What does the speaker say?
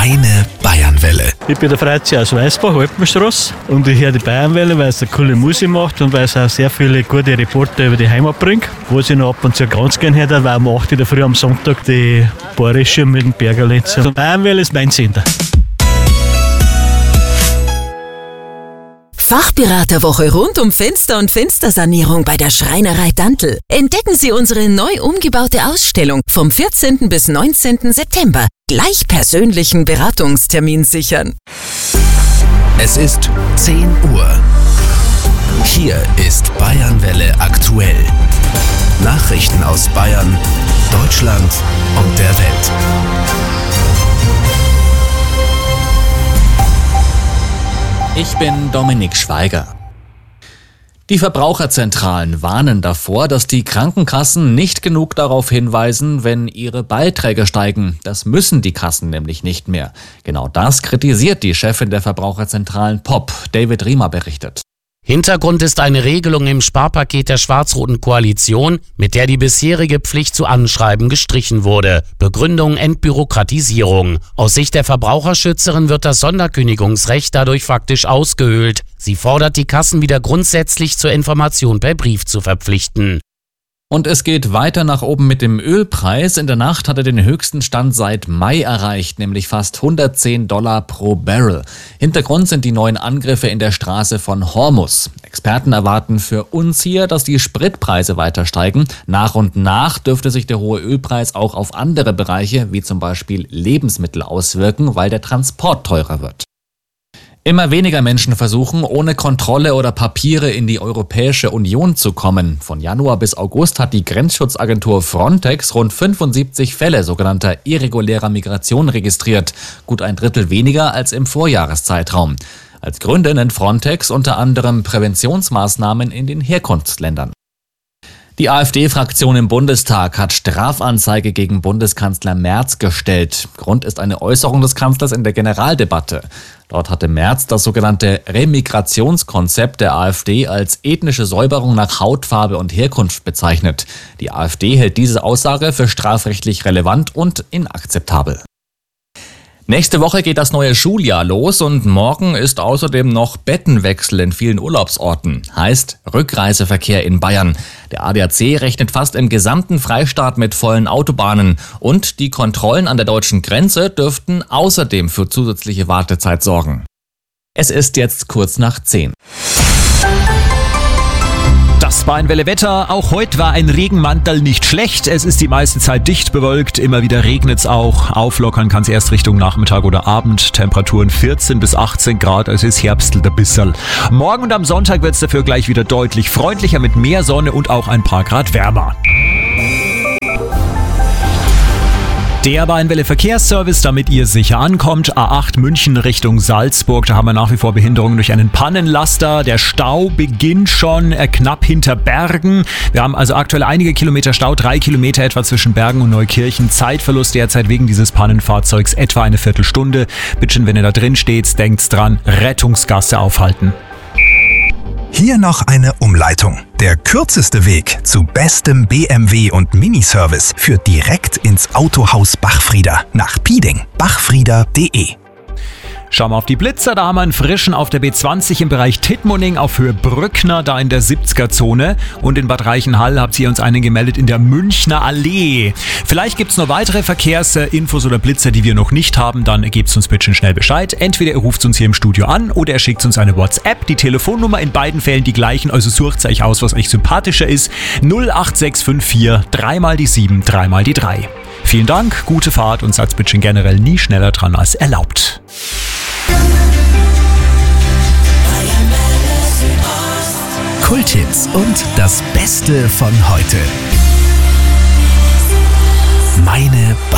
Meine Bayernwelle. Ich bin der Freizi aus Weißbach, Alpenstraße, und ich höre die Bayernwelle, weil es eine coole Musik macht und weil es auch sehr viele gute Reporter über die Heimat bringt. Was ich noch ab und zu ganz gerne höre, war um 8 Uhr früh am Sonntag die Bayerische mit dem Bergerletzer. Bayernwelle ist mein Sender. Fachberaterwoche rund um Fenster und Fenstersanierung bei der Schreinerei Dantl. Entdecken Sie unsere neu umgebaute Ausstellung vom 14. bis 19. September. Gleich persönlichen Beratungstermin sichern. Es ist 10 Uhr. Hier ist Bayernwelle aktuell. Nachrichten aus Bayern, Deutschland und der Welt. Ich bin Dominik Schweiger. Die Verbraucherzentralen warnen davor, dass die Krankenkassen nicht genug darauf hinweisen, wenn ihre Beiträge steigen. Das müssen die Kassen nämlich nicht mehr. Genau das kritisiert die Chefin der Verbraucherzentralen POP. David Riemer berichtet. Hintergrund ist eine Regelung im Sparpaket der schwarz-roten Koalition, mit der die bisherige Pflicht zu Anschreiben gestrichen wurde. Begründung Entbürokratisierung. Aus Sicht der Verbraucherschützerin wird das Sonderkündigungsrecht dadurch faktisch ausgehöhlt. Sie fordert die Kassen wieder grundsätzlich zur Information per Brief zu verpflichten. Und es geht weiter nach oben mit dem Ölpreis. In der Nacht hat er den höchsten Stand seit Mai erreicht, nämlich fast $110 pro Barrel. Hintergrund sind die neuen Angriffe in der Straße von Hormuz. Experten erwarten für uns hier, dass die Spritpreise weiter steigen. Nach und nach dürfte sich der hohe Ölpreis auch auf andere Bereiche, wie zum Beispiel Lebensmittel, auswirken, weil der Transport teurer wird. Immer weniger Menschen versuchen, ohne Kontrolle oder Papiere in die Europäische Union zu kommen. Von Januar bis August hat die Grenzschutzagentur Frontex rund 75 Fälle sogenannter irregulärer Migration registriert. Gut ein Drittel weniger als im Vorjahreszeitraum. Als Gründe nennt Frontex unter anderem Präventionsmaßnahmen in den Herkunftsländern. Die AfD-Fraktion im Bundestag hat Strafanzeige gegen Bundeskanzler Merz gestellt. Grund ist eine Äußerung des Kanzlers in der Generaldebatte. Dort hatte Merz das sogenannte Remigrationskonzept der AfD als ethnische Säuberung nach Hautfarbe und Herkunft bezeichnet. Die AfD hält diese Aussage für strafrechtlich relevant und inakzeptabel. Nächste Woche geht das neue Schuljahr los und morgen ist außerdem noch Bettenwechsel in vielen Urlaubsorten. Heißt Rückreiseverkehr in Bayern. Der ADAC rechnet fast im gesamten Freistaat mit vollen Autobahnen. Und die Kontrollen an der deutschen Grenze dürften außerdem für zusätzliche Wartezeit sorgen. Es ist jetzt kurz nach 10. Das Bayernwelle Wetter. Auch heute war ein Regenmantel nicht schlecht. Es ist die meiste Zeit dicht bewölkt. Immer wieder regnet es auch. Auflockern kann es erst Richtung Nachmittag oder Abend. Temperaturen 14 bis 18 Grad. Also es herbstelt ein bisschen. Morgen und am Sonntag wird es dafür gleich wieder deutlich freundlicher mit mehr Sonne und auch ein paar Grad wärmer. Der Bayernwelle Verkehrsservice, damit ihr sicher ankommt. A8 München Richtung Salzburg. Da haben wir nach wie vor Behinderungen durch einen Pannenlaster. Der Stau beginnt schon knapp hinter Bergen. Wir haben also aktuell einige Kilometer Stau, 3 Kilometer etwa zwischen Bergen und Neukirchen. Zeitverlust derzeit wegen dieses Pannenfahrzeugs etwa eine Viertelstunde. Bitte schön, wenn ihr da drin steht, denkt dran, Rettungsgasse aufhalten. Hier noch eine Umleitung. Der kürzeste Weg zu bestem BMW und Miniservice führt direkt ins Autohaus Bachfrieder nach Pieding. Bachfrieder.de. Schauen wir auf die Blitzer, da haben wir einen frischen auf der B20 im Bereich Tittmoning auf Höhe Brückner, da in der 70er-Zone. Und in Bad Reichenhall habt ihr uns einen gemeldet in der Münchner Allee. Vielleicht gibt es noch weitere Verkehrsinfos oder Blitzer, die wir noch nicht haben, dann gebt uns bitte schnell Bescheid. Entweder ihr ruft uns hier im Studio an oder ihr schickt uns eine WhatsApp. Die Telefonnummer in beiden Fällen die gleichen, also sucht euch aus, was euch sympathischer ist. 08654 3 mal die 7, 3 mal die 3. Vielen Dank, gute Fahrt und seid bitte generell nie schneller dran als erlaubt. Kulthits und das Beste von heute. Meine